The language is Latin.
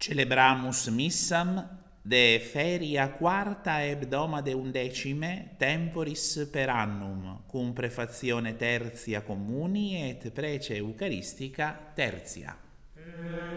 Celebramus missam de feria quarta hebdomade undecime temporis per annum, cum prefazione tertia communi et prece eucaristica tertia.